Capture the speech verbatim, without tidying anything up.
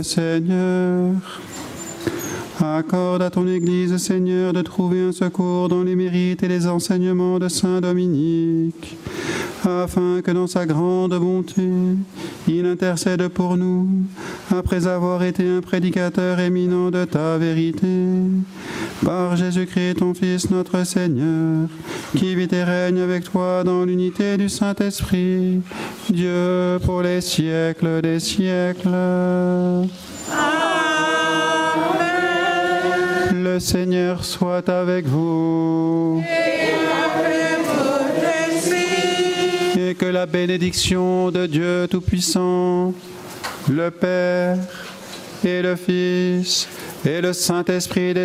Seigneur, accorde à ton Église, Seigneur, de trouver un secours dans les mérites et les enseignements de Saint Dominique, afin que dans sa grande bonté, il intercède pour nous, après avoir été un prédicateur éminent de ta vérité, par Jésus-Christ, ton Fils, notre Seigneur, qui vit et règne avec toi dans l'unité du Saint-Esprit, Dieu pour les siècles des siècles. Amen. Le Seigneur soit avec vous. Et avec votre esprit. Et que la bénédiction de Dieu Tout-Puissant, le Père et le Fils et le Saint-Esprit